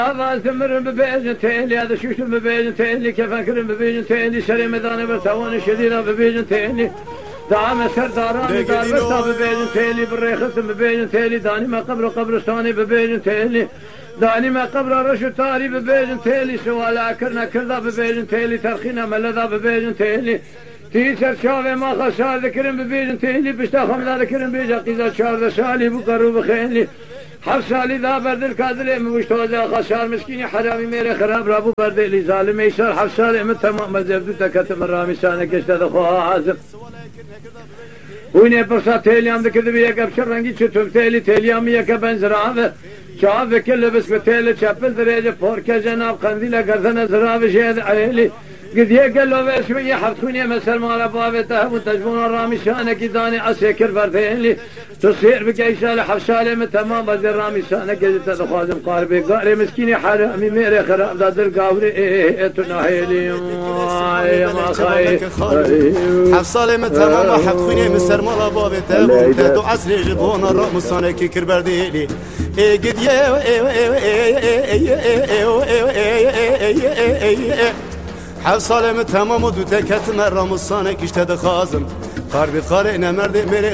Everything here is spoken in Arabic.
هذا ثمر ببيجن تيلي هذا شوش ببيجن تيلي كيف أكرم ببيجن تيلي شري مداني برتواني شديدة ببيجن تيلي دعم سرداراني دار برتا ببيجن تيلي بالريخص ببيجن تيلي داني ما قبر قبرستاني ببيجن تيلي داني ما قبر رشو تاري ببيجن تيلي سوالا كرنا كردا ببيجن تيلي ترخينا ملدا ببيجن تيلي تيسر شافي ما خسار ذكرن ببيجن تيلي بشتا خمدا ذكرن بيجا قيزا شار شالي بقرو بخيلي حف سالی دا بردل کادله موشتوزا خسار مسکینی حرامی میره خراب رابو بردلی ظالم ایشار حف سالی من تمام مزبدو تکتم رامی سانه کشته دخواه حازم وینه پرسا تیلیام دکده بیه کبشر رنگی چطور تیلیامی یکه بنزرابه چاوه کل بس به تیل چپل دریجه پورکه جناب قندیل گردن زرابه شید عیلی قد يقلوا باسمي حفتوني مثل ما لبابي تهب وتجبون الرامي شانك داني عسيكر بردين لي تصير بقى شالي حفشالي من تمام بدر رامي شانك قد تدخوازم قاربي قاري مسكيني حرامي ميري خراب دادر قاوري تناهيلي ما خاي حفصالي من تمام حفتوني مثل ما لبابي تهب وتدو عسلي جبون الرامي شانك كر بردين لي قد حفصالي من تمام ودو تكت مرة مصانك اشتد خازم قاربي خاري نمرد